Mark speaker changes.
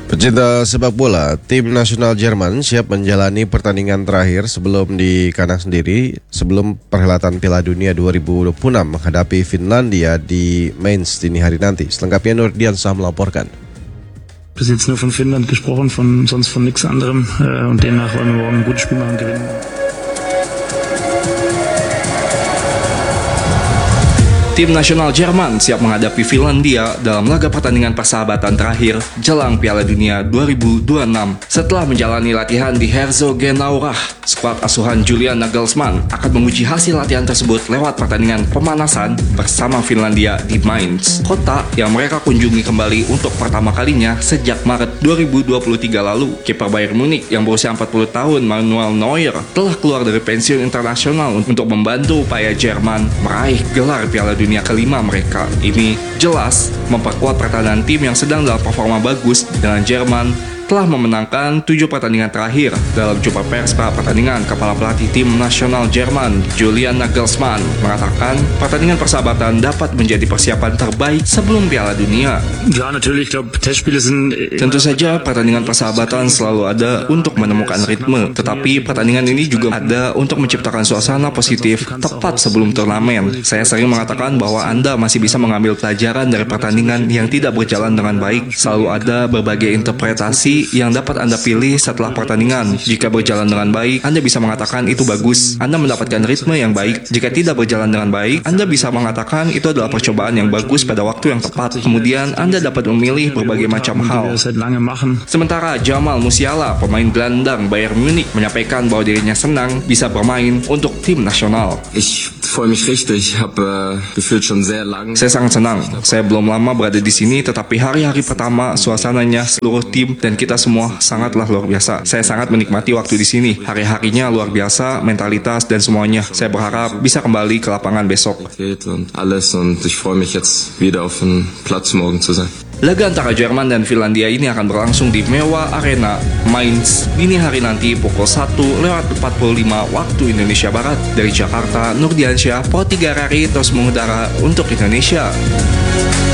Speaker 1: Pecinta sepak bola, tim nasional Jerman siap menjalani pertandingan terakhir sebelum di kandang sendiri sebelum perhelatan Piala Dunia 2026 menghadapi Finlandia di Mainz dini hari nanti. Selengkapnya Nurdiansyah melaporkan.
Speaker 2: Bis jetzt nur von Finnland gesprochen, sonst von nichts anderem und demnach wollen wir morgen ein gutes Spiel machen, gewinnen.
Speaker 3: Tim nasional Jerman siap menghadapi Finlandia dalam laga pertandingan persahabatan terakhir jelang Piala Dunia 2026. Setelah menjalani latihan di Herzogenaurach, skuad asuhan Julian Nagelsmann akan menguji hasil latihan tersebut lewat pertandingan pemanasan bersama Finlandia di Mainz, kota yang mereka kunjungi kembali untuk pertama kalinya sejak Maret 2023 lalu. Kiper Bayern Munich yang berusia 40 tahun Manuel Neuer telah keluar dari pensiun internasional untuk membantu upaya Jerman meraih gelar Piala Dunia kelima mereka. Ini jelas memperkuat pertahanan tim yang sedang dalam performa bagus dengan Jerman telah memenangkan 7 pertandingan terakhir. Dalam jumpa pers pra pertandingan, kepala pelatih tim nasional Jerman Julian Nagelsmann mengatakan pertandingan persahabatan dapat menjadi persiapan terbaik sebelum Piala Dunia. Tentu saja pertandingan persahabatan selalu ada untuk menemukan ritme, tetapi pertandingan ini juga ada untuk menciptakan suasana positif tepat sebelum turnamen. Saya sering mengatakan bahwa Anda masih bisa mengambil pelajaran dari pertandingan yang tidak berjalan dengan baik. Selalu ada berbagai interpretasi yang dapat Anda pilih setelah pertandingan. Jika berjalan dengan baik, Anda bisa mengatakan itu bagus. Anda mendapatkan ritme yang baik. Jika tidak berjalan dengan baik, Anda bisa mengatakan itu adalah percobaan yang bagus pada waktu yang tepat. Kemudian Anda dapat memilih berbagai macam hal. Sementara Jamal Musiala, pemain gelandang Bayern Munich, menyampaikan bahwa dirinya senang bisa bermain untuk tim nasional. Saya sangat senang. Saya belum lama berada di sini, tetapi hari-hari pertama suasananya, seluruh tim dan kita semua sangatlah luar biasa. Saya sangat menikmati waktu di sini. Hari-harinya luar biasa, mentalitas dan semuanya. Saya berharap bisa kembali ke lapangan besok. Laga antara Jerman dan Finlandia ini akan berlangsung di Mewah Arena, Mainz, dini hari nanti pukul 1:45 waktu Indonesia Barat. Dari Jakarta, Nurdiansyah, Pro 3 RRI terus mengudara untuk Indonesia.